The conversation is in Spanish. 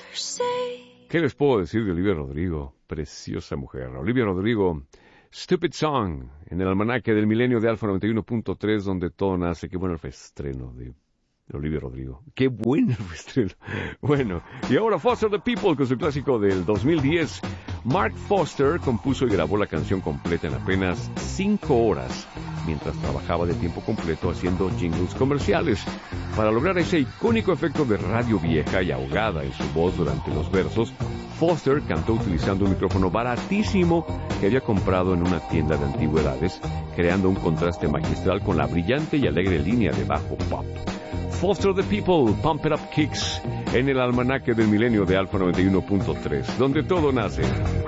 ¿Qué les puedo decir de Olivia Rodrigo? Preciosa mujer. Olivia Rodrigo, Stupid Song, en el almanaque del milenio de Alfa 91.3, donde todo nace. Qué bueno el estreno de Olivia Rodrigo. Qué bueno el estreno. Bueno, y ahora Foster the People con su clásico del 2010. Mark Foster compuso y grabó la canción completa en apenas 5 horas, mientras trabajaba de tiempo completo haciendo jingles comerciales. Para lograr ese icónico efecto de radio vieja y ahogada en su voz durante los versos, Foster cantó utilizando un micrófono baratísimo que había comprado en una tienda de antigüedades, creando un contraste magistral con la brillante y alegre línea de bajo pop. Foster the People, Pump It Up Kicks, en el almanaque del milenio de Alfa 91.3, donde todo nace.